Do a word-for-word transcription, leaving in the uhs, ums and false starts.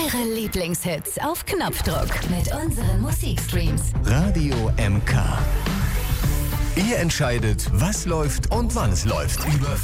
Ihre Lieblingshits auf Knopfdruck mit unseren Musikstreams. Radio M K. Ihr entscheidet, was läuft und wann es läuft. Über